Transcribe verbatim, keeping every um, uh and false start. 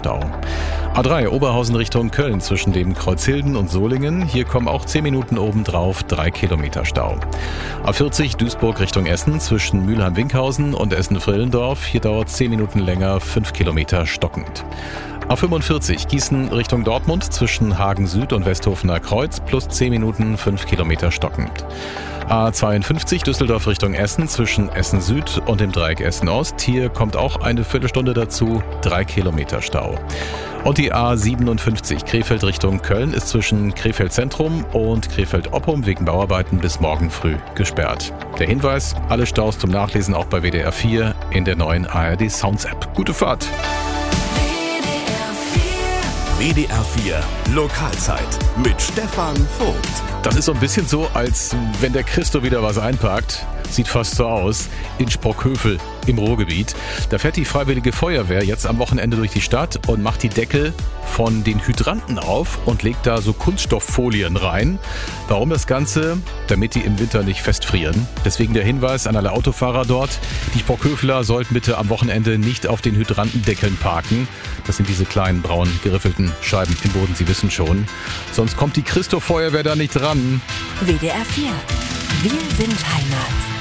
Stau. A drei Oberhausen Richtung Köln zwischen dem Kreuzhilden und Solingen. Hier kommen auch zehn Minuten obendrauf, drei Kilometer Stau. A vierzig Duisburg Richtung Essen zwischen Mülheim-Winkhausen und Essen-Vrillendorf. Hier dauert zehn Minuten länger, fünf Kilometer stockend. A fünfundvierzig Gießen Richtung Dortmund zwischen Hagen Süd und Westhofener Kreuz plus zehn Minuten, fünf Kilometer stockend. A zweiundfünfzig Düsseldorf Richtung Essen zwischen Essen Süd und dem Dreieck Essen Ost. Hier kommt auch eine Viertelstunde dazu, drei Kilometer Stau. Und die A siebenundfünfzig Krefeld Richtung Köln ist zwischen Krefeld Zentrum und Krefeld Oppum wegen Bauarbeiten bis morgen früh gesperrt. Der Hinweis, alle Staus zum Nachlesen auch bei W D R vier in der neuen A R D Sounds App. Gute Fahrt! W D R vier Lokalzeit mit Stefan Vogt. Das ist so ein bisschen so, als wenn der Christo wieder was einpackt. Sieht fast so aus. In Sprockhövel im Ruhrgebiet. Da fährt die Freiwillige Feuerwehr jetzt am Wochenende durch die Stadt und macht die Deckel von den Hydranten auf und legt da so Kunststofffolien rein. Warum das Ganze? Damit die im Winter nicht festfrieren. Deswegen der Hinweis an alle Autofahrer dort. Die Sprockhöveler sollten bitte am Wochenende nicht auf den Hydrantendeckeln parken. Das sind diese kleinen braun geriffelten Scheiben im Boden, Sie wissen schon. Sonst kommt die Christo-Feuerwehr da nicht dran. W D R vier. Wir sind Heimat.